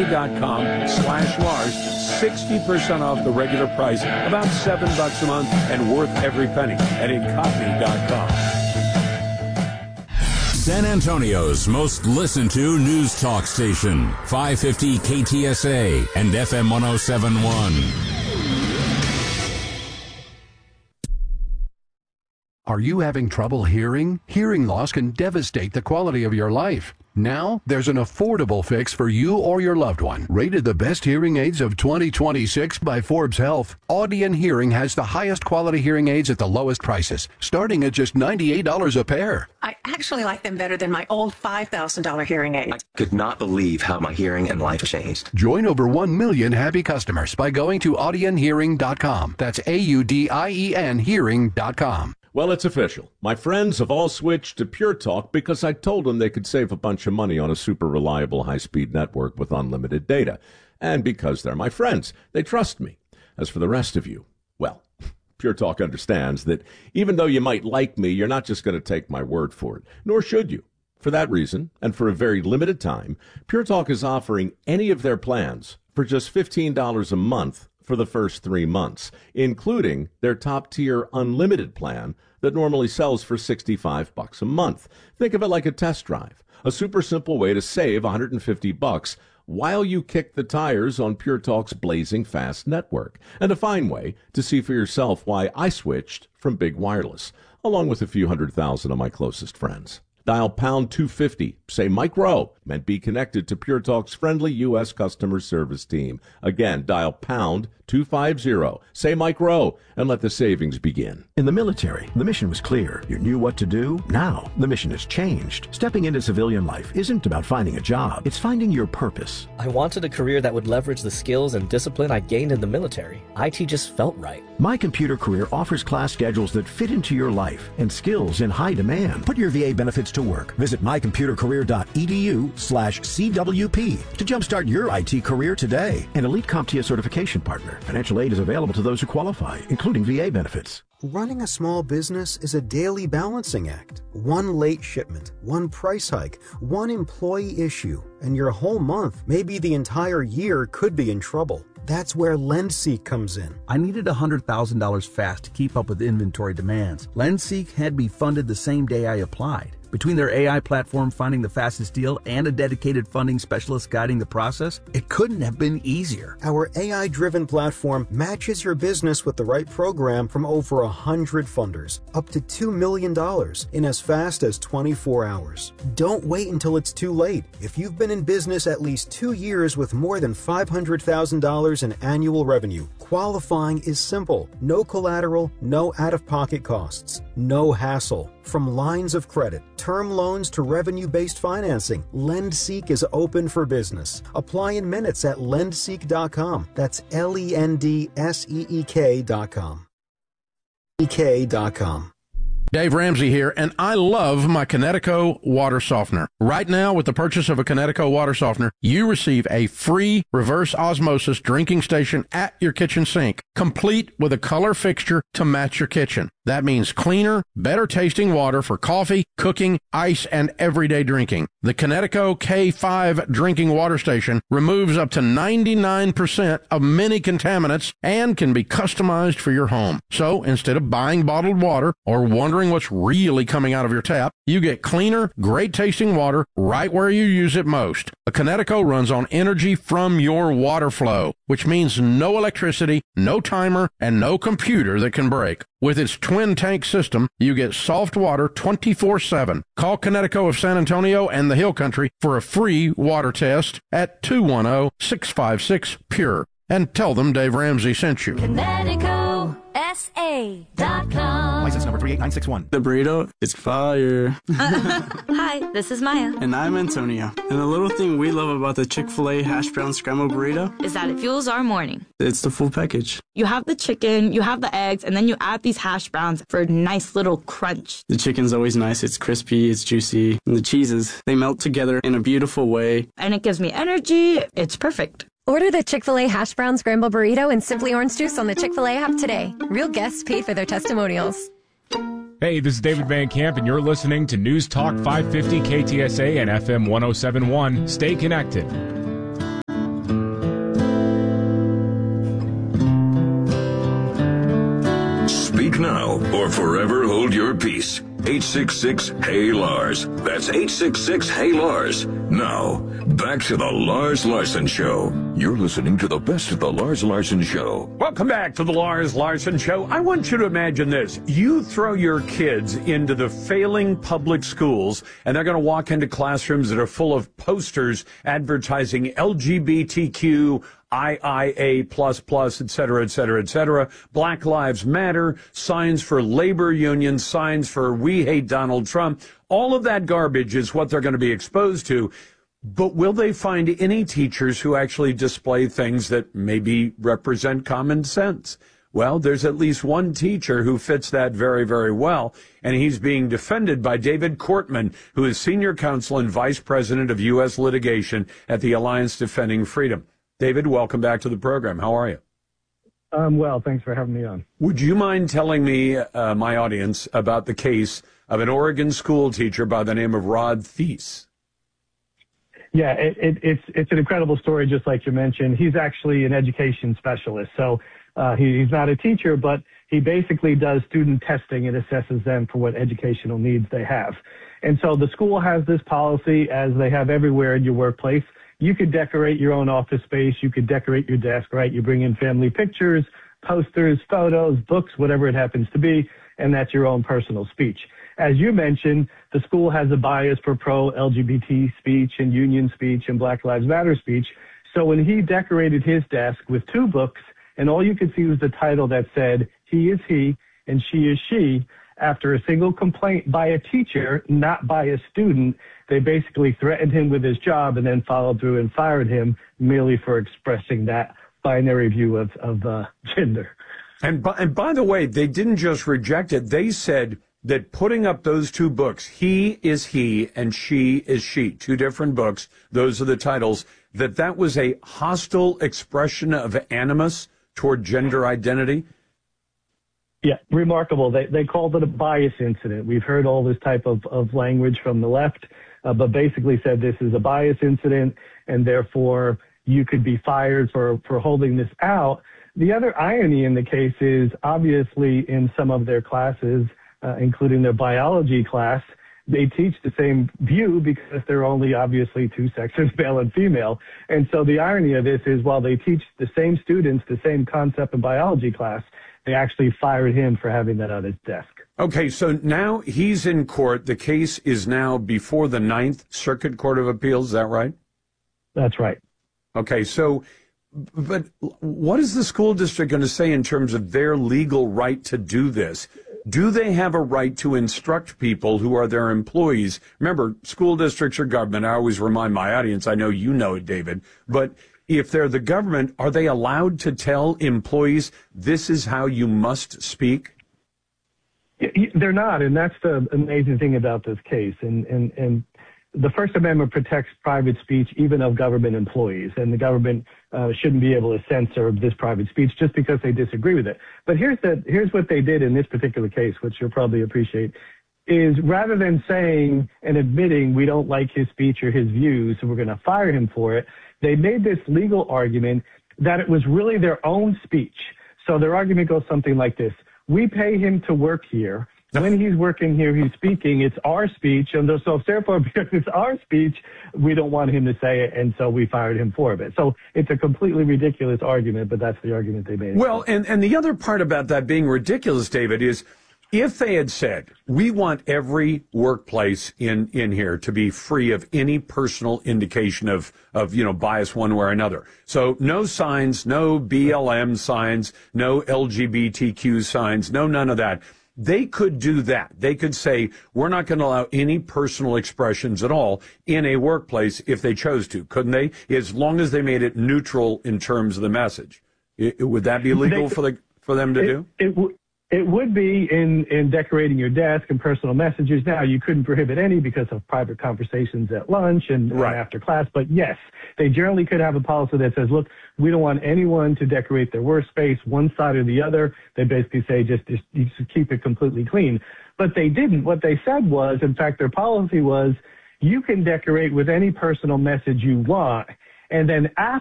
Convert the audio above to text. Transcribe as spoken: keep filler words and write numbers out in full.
Incopmi.com slash Lars. sixty percent off the regular price, about seven bucks a month, and worth every penny at Incopmi dot com. San Antonio's most listened to news talk station, five fifty K T S A and F M one oh seven point one. Are you having trouble hearing? Hearing loss can devastate the quality of your life. Now, there's an affordable fix for you or your loved one. Rated the best hearing aids of twenty twenty-six by Forbes Health, Audion Hearing has the highest quality hearing aids at the lowest prices, starting at just ninety-eight dollars a pair. I actually like them better than my old five thousand dollars hearing aid. I could not believe how my hearing and life changed. Join over one million happy customers by going to audion hearing dot com. That's A U D I E N hearing dot com. Well, it's official. My friends have all switched to Pure Talk because I told them they could save a bunch of money on a super reliable high-speed network with unlimited data. And because they're my friends, they trust me. As for the rest of you, well, Pure Talk understands that even though you might like me, you're not just going to take my word for it, nor should you. For that reason, and for a very limited time, Pure Talk is offering any of their plans for just fifteen dollars a month for the first three months, including their top-tier unlimited plan that normally sells for sixty-five bucks a month. Think of it like a test drive, a super simple way to save one hundred fifty bucks while you kick the tires on Pure Talk's blazing fast network, and a fine way to see for yourself why I switched from Big Wireless, along with a few hundred thousand of my closest friends. Dial pound two fifty, say Mike Rowe, and be connected to Pure Talk's friendly U S customer service team. Again, dial pound two fifty, say Mike Rowe, and let the savings begin. In the military, the mission was clear. You knew what to do. Now, the mission has changed. Stepping into civilian life isn't about finding a job. It's finding your purpose. I wanted a career that would leverage the skills and discipline I gained in the military. I T just felt right. My Computer Career offers class schedules that fit into your life and skills in high demand. Put your V A benefits to work. Visit my computer career dot e d u slash C W P to jumpstart your I T career today. An elite CompTIA certification partner. Financial aid is available to those who qualify, including V A benefits. Running a small business is a daily balancing act. One late shipment, one price hike, one employee issue, and your whole month, maybe the entire year, could be in trouble. That's where LendSeek comes in. I needed one hundred thousand dollars fast to keep up with inventory demands. LendSeek had me funded the same day I applied. Between their A I platform finding the fastest deal and a dedicated funding specialist guiding the process, it couldn't have been easier. Our A I-driven platform matches your business with the right program from over one hundred funders, up to two million dollars in as fast as twenty-four hours. Don't wait until it's too late. If you've been in business at least two years with more than five hundred thousand dollars in annual revenue, qualifying is simple. No collateral, no out-of-pocket costs, no hassle. From lines of credit, term loans to revenue-based financing, LendSeek is open for business. Apply in minutes at lendseek dot com. That's L E N D S E E K dot com. E K dot com. Dave Ramsey here, and I love my Kinetico water softener. Right now, with the purchase of a Kinetico water softener, you receive a free reverse osmosis drinking station at your kitchen sink, complete with a color fixture to match your kitchen. That means cleaner, better tasting water for coffee, cooking, ice, and everyday drinking. The Kinetico K five drinking water station removes up to ninety-nine percent of many contaminants and can be customized for your home. So instead of buying bottled water or wondering what's really coming out of your tap, you get cleaner, great tasting water right where you use it most. A Kinetico runs on energy from your water flow, which means no electricity, no timer, and no computer that can break. With its twin tank system, you get soft water twenty-four seven. Call Kinetico of San Antonio and the Hill Country for a free water test at two one zero, six five six, P U R E and tell them Dave Ramsey sent you. Kinetico S A dot com. License number three eight nine six one. The burrito is fire. Hi, this is Maya. And I'm Antonio. And the little thing we love about the Chick-fil-A hash brown scrambled burrito is that it fuels our morning. It's the full package. You have the chicken, you have the eggs, and then you add these hash browns for a nice little crunch. The chicken's always nice. It's crispy, it's juicy. And the cheeses, they melt together in a beautiful way. And it gives me energy. It's perfect. Order the Chick-fil-A Hash Brown Scramble Burrito and Simply Orange Juice on the Chick-fil-A app today. Real guests paid for their testimonials. Hey, this is David Van Camp, and you're listening to News Talk five fifty K T S A and F M one oh seven point one. Stay connected. Speak now or forever hold your peace. eight six six, Hey Lars. That's eight six six, Hey Lars. Now, back to the Lars Larson Show. You're listening to the best of the Lars Larson Show. Welcome back to the Lars Larson Show. I want you to imagine this. You throw your kids into the failing public schools, and they're going to walk into classrooms that are full of posters advertising L G B T Q, I I A plus plus, et cetera, et cetera, et cetera. Black Lives Matter, signs for labor unions, signs for we hate Donald Trump. All of that garbage is what they're going to be exposed to. But will they find any teachers who actually display things that maybe represent common sense? Well, there's at least one teacher who fits that very, very well, and he's being defended by David Cortman, who is senior counsel and vice president of U S litigation at the Alliance Defending Freedom. David, welcome back to the program. How are you? I'm well. Thanks for having me on. Would you mind telling me, uh, my audience, about the case of an Oregon school teacher by the name of Rod Thies? Yeah, it, it, it's it's an incredible story, just like you mentioned. He's actually an education specialist. So uh, he, he's not a teacher, but he basically does student testing and assesses them for what educational needs they have. And so the school has this policy, as they have everywhere in your workplace. You could decorate your own office space. You could decorate your desk, right? You bring in family pictures, posters, photos, books, whatever it happens to be, and that's your own personal speech. As you mentioned, the school has a bias for pro-L G B T speech and union speech and Black Lives Matter speech. So when he decorated his desk with two books, and all you could see was the title that said, he is he and she is she, after a single complaint by a teacher, not by a student, they basically threatened him with his job and then followed through and fired him merely for expressing that binary view of, of uh, gender. And by, and by the way, they didn't just reject it. They said that putting up those two books, he is he and she is she, two different books, those are the titles, that that was a hostile expression of animus toward gender identity. Yeah, remarkable. They they called it a bias incident. We've heard all this type of, of language from the left, uh, but basically said this is a bias incident, and therefore you could be fired for, for holding this out. The other irony in the case is, obviously, in some of their classes, uh, including their biology class, they teach the same view because they're only obviously two sexes, male and female. And so the irony of this is, while they teach the same students the same concept in biology class, they actually fired him for having that on his desk. Okay, so now he's in court. The case is now before the Ninth Circuit Court of Appeals. Is that right? That's right. Okay, so, but what is the school district going to say in terms of their legal right to do this? Do they have a right to instruct people who are their employees? Remember, school districts are government. I always remind my audience, I know you know it, David, but if they're the government, are they allowed to tell employees this is how you must speak? They're not, and that's the amazing thing about this case. And, and, and the First Amendment protects private speech even of government employees, and the government uh, shouldn't be able to censor this private speech just because they disagree with it. But here's the here's what they did in this particular case, which you'll probably appreciate, is rather than saying and admitting we don't like his speech or his views, so we're going to fire him for it, they made this legal argument that it was really their own speech. So their argument goes something like this: we pay him to work here. When he's working here, he's speaking. It's our speech. And so therefore, because it's our speech, we don't want him to say it. And so we fired him for it. So it's a completely ridiculous argument, but that's the argument they made. Well, and, and the other part about that being ridiculous, David, is if they had said, we want every workplace in, in here to be free of any personal indication of, of, you know, bias one way or another. So no signs, no B L M signs, no L G B T Q signs, no none of that. They could do that. They could say, we're not going to allow any personal expressions at all in a workplace if they chose to, couldn't they? As long as they made it neutral in terms of the message. It, would that be legal they, for the for them to it, do? It, w- it would be in, in decorating your desk and personal messages. Now, you couldn't prohibit any because of private conversations at lunch and, right. and after class. But yes, they generally could have a policy that says, look, we don't want anyone to decorate their workspace one side or the other. They basically say just, just, just keep it completely clean. But they didn't. What they said was, in fact, their policy was, you can decorate with any personal message you want. And then after